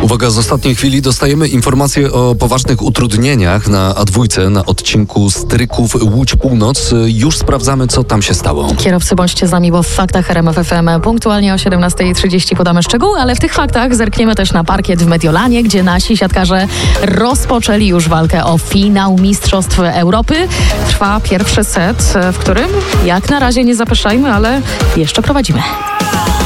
Uwaga, z ostatniej chwili dostajemy informacje o poważnych utrudnieniach na A2 na odcinku Stryków-Łódź Północ. Już sprawdzamy, co tam się stało. Kierowcy, bądźcie z nami, bo w faktach RMF FM punktualnie o 17:30 podamy szczegóły, ale w tych faktach zerkniemy też na parkiet w Mediolanie, gdzie nasi siatkarze rozpoczęli już walkę o finał Mistrzostw Europy. Trwa pierwszy set, w którym jak na razie nie zapeszajmy, ale jeszcze prowadzimy.